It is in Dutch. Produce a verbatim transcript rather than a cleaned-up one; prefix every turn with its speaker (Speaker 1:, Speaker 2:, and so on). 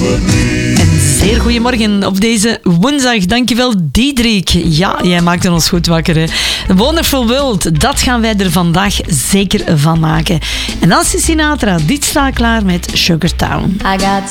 Speaker 1: En zeer goedemorgen op deze woensdag. Dankjewel, Diederik. Ja, jij maakte ons goed wakker. Hè? Wonderful World, dat gaan wij er vandaag zeker van maken. En Nancy Sinatra, dit staat klaar met Sugar Town.
Speaker 2: I got